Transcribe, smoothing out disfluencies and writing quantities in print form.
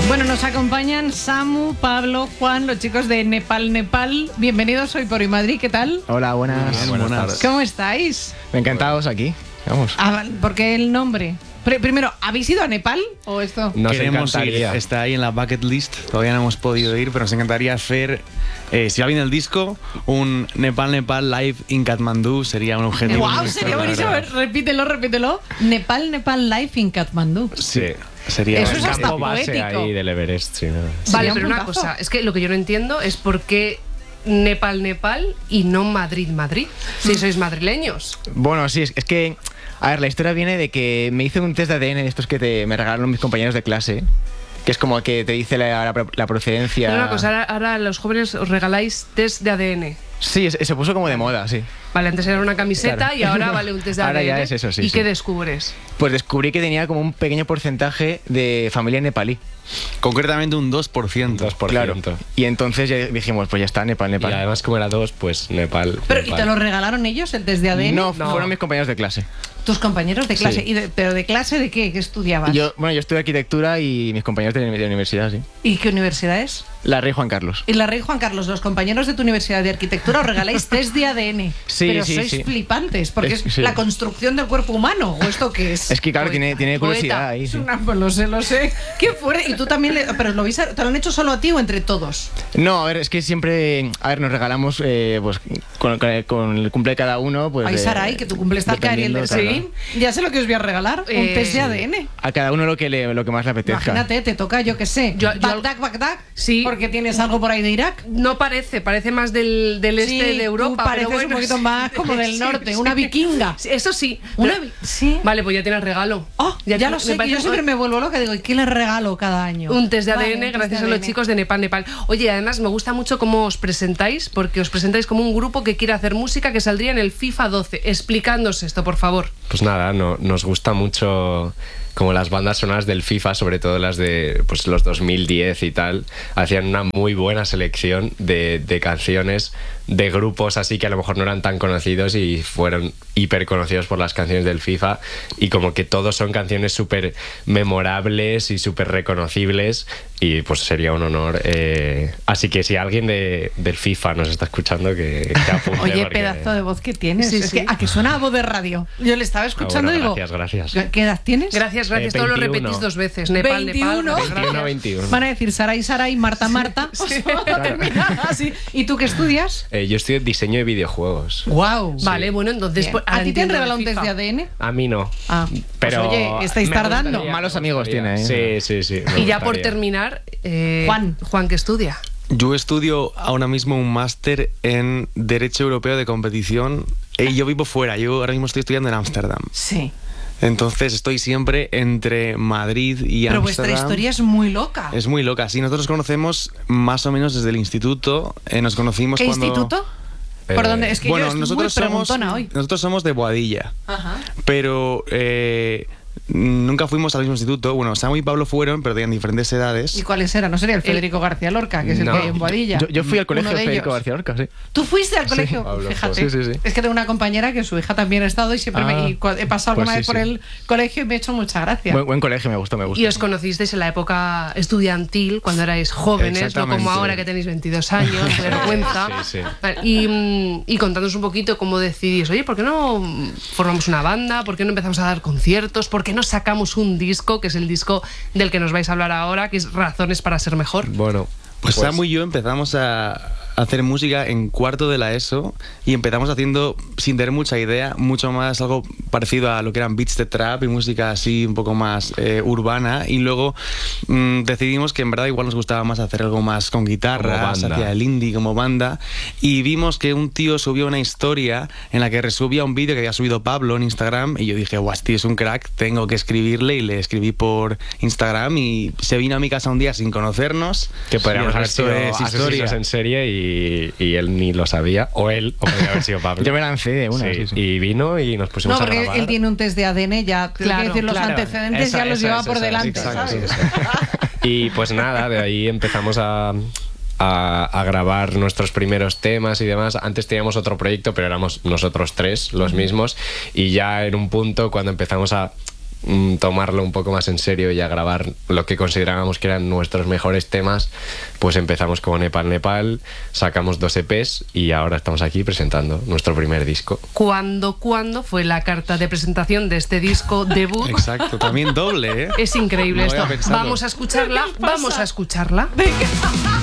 Bueno, nos acompañan Samu, Pablo, Juan, los chicos de Nepal. Bienvenidos hoy por Madrid, ¿qué tal? Hola, buenas. Buenas tardes. ¿Cómo estáis? Encantados aquí. Vamos. ¿Por qué el nombre? Primero, ¿habéis ido a Nepal o esto? Nos Queremos encantaría. ir, está ahí en la bucket list, todavía no hemos podido ir, pero nos encantaría hacer, si va bien el disco, un Nepal Live in Kathmandú, sería un objetivo. ¡Guau! nuestro, Sería la buenísimo. verdad. Repítelo. Nepal Live in Kathmandú. Sí, sería Eso es un hasta campo poético. base ahí del Everest, sí, ¿no? Sería Vale, un pero una puntazo. cosa, es que lo que yo no entiendo es por qué Nepal y no Madrid. Si sois madrileños. Bueno, sí, es que... A ver, la historia viene de que me hice un test de ADN de estos que me regalaron mis compañeros de clase, que es como que te dice la procedencia... Pero una cosa, ahora los jóvenes os regaláis test de ADN. Sí, se puso como de moda, sí. Vale, antes era una camiseta Claro. y ahora vale un test de Ahora ADN. ya es eso, sí, ¿Y sí. qué descubres? Pues descubrí que tenía como un pequeño porcentaje de familia nepalí. Concretamente un 2%. 2%. Claro. Y entonces ya dijimos, pues ya está, Nepal. Y además, como era 2, pues Nepal. Pero, ¿y Nepal. te lo regalaron ellos, el test de ADN? No, fueron mis compañeros de clase. Tus compañeros de clase. Sí. ¿Pero de clase de qué? ¿Qué estudiabas? Yo estudio arquitectura y mis compañeros de universidad, sí. ¿Y qué universidad es? La Rey Juan Carlos. Y la Rey Juan Carlos, los compañeros de tu universidad de arquitectura os regaláis test de ADN. Sí, pero sí, sois sí. flipantes, porque es Sí. la construcción del cuerpo humano. ¿O esto qué es? Es que claro, Poeta. tiene curiosidad Poeta. ahí. Es Sí. pues lo sé. Qué fuerte. Y tú también, pero ¿te lo han hecho solo a ti o entre todos? No, a ver, es que siempre, nos regalamos, pues, con el cumple de cada uno, pues... Ay, Saray, que tu cumple está acá y el del dependiendo, Sevilla. Ya sé lo que os voy a regalar, un test de ADN. a cada uno lo que más le apetezca. Imagínate, te toca, yo qué sé, Bagdad, Sí. porque tienes algo por ahí de Irak. No parece más del este Sí, de Europa. tú pareces pero bueno, un poquito más como del sí, norte, sí. una vikinga. Sí, eso sí. Sí. Vale, pues ya tienes regalo. Oh, ya lo sé, que parece- yo siempre me vuelvo loca, digo, ¿y qué les regalo cada año? Un test de Vale, ADN un test gracias de a los ADN. chicos de Nepal. Oye, además me gusta mucho cómo os presentáis, porque os presentáis como un grupo que quiere hacer música que saldría en el FIFA 12. Explicándonos esto, por favor. Pues nada, nos gusta mucho como las bandas sonoras del FIFA, sobre todo las de pues, los 2010 y tal, hacían una muy buena selección de canciones de grupos así que a lo mejor no eran tan conocidos y fueron hiper conocidos por las canciones del FIFA, y como que todos son canciones súper memorables y súper reconocibles, y pues sería un honor. Así que si alguien del FIFA nos está escuchando, que apunte. Oye, porque- pedazo de voz que tienes. Sí, es sí. que a que suena a voz de radio. Yo le estaba escuchando y digo, gracias. ¿qué edad tienes? Gracias. Todo lo 21. repetís 2 veces. Nepal. 21. Gracias. 21. Van a decir Saray, Marta. Termina así. ¿Y tú qué estudias? Yo estudio diseño de videojuegos. Wow. Vale, bueno, entonces... pues, ¿A ti te han entiendo regalado un el test de FIFA. ADN? A mí no. Ah, Pero pues oye, estáis me tardando. gustaría, Malos me amigos gustaría. tiene, Sí. Y ya por terminar, Juan, ¿qué estudia? Yo estudio ahora mismo un máster en Derecho Europeo de Competición y yo vivo fuera, yo ahora mismo estoy estudiando en Ámsterdam. Sí. Entonces estoy siempre entre Madrid y Pero Ámsterdam. vuestra historia es muy loca. Es muy loca. Sí, nosotros nos conocemos más o menos desde el instituto. Nos conocimos ¿Qué cuando... instituto? ¿Por dónde? Es que Bueno, yo estoy nosotros muy preguntona hoy. somos de Boadilla. Ajá. Pero nunca fuimos al mismo instituto. Bueno, Samu y Pablo fueron, pero tenían diferentes edades. ¿Y cuáles eran? ¿No sería el Federico García Lorca, que es el No. que hay en Boadilla? Yo fui al colegio Uno de de Federico ellos. García Lorca, sí. ¿Tú fuiste al colegio? Pablo Fíjate. fue. Sí. Es que tengo una compañera que su hija también ha estado y siempre he pasado Pues alguna vez sí, por sí. el colegio y me ha hecho mucha gracia. Buen colegio, me gustó. Y os conocisteis en la época estudiantil, cuando erais jóvenes, no Exactamente. como ahora que tenéis 22 años, vergüenza. Sí. Vale, y contándonos un poquito cómo decidís, oye, ¿por qué no formamos una banda? ¿Por qué no empezamos a dar conciertos? ¿Por qué no sacamos un disco, que es el disco del que nos vais a hablar ahora, que es Razones para ser mejor? Bueno, Pues Samu y yo empezamos a hacer música en cuarto de la ESO y empezamos haciendo, sin tener mucha idea, mucho más algo parecido a lo que eran beats de trap y música así un poco más urbana, y luego decidimos que en verdad igual nos gustaba más hacer algo más con guitarras, Como banda. hacia el indie como banda, y vimos que un tío subió una historia en la que resubía un vídeo que había subido Pablo en Instagram y yo dije, guau, este tío es un crack, tengo que escribirle, y le escribí por Instagram y se vino a mi casa un día sin conocernos. que podríamos Y el haber resto sido es asesinos en serie y él ni lo sabía, o podría haber sido Pablo. Yo me lancé de una. Sí, Sí. y vino y nos pusimos No, a porque grabar. él tiene un test de ADN, ya tengo Claro, que decir, los claro. antecedentes ya los lleva por delante, exacto, ¿sabes? Y pues nada, de ahí empezamos a grabar nuestros primeros temas y demás. Antes teníamos otro proyecto, pero éramos nosotros tres los mismos, y ya en un punto cuando empezamos a tomarlo un poco más en serio y a grabar lo que considerábamos que eran nuestros mejores temas, pues empezamos con Nepal Nepal, sacamos 2 EPs y ahora estamos aquí presentando nuestro primer disco. ¿Cuándo fue la carta de presentación de este disco debut? Exacto, también doble, ¿eh? Es increíble No había esto. pensado. Vamos a escucharla. ¿Qué os pasa? Vamos a escucharla. Venga.